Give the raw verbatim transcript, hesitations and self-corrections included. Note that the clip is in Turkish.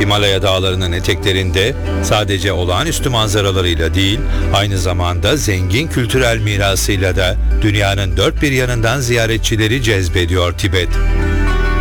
Himalaya dağlarının eteklerinde sadece olağanüstü manzaralarıyla değil, aynı zamanda zengin kültürel mirasıyla da dünyanın dört bir yanından ziyaretçileri cezbediyor Tibet.